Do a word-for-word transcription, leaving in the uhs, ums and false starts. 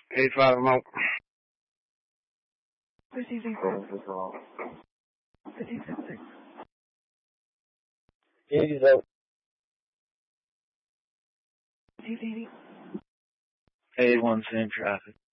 eighty-five remote. fifty-six. fifty-six. eighty's out. eighty. eighty-one, same traffic.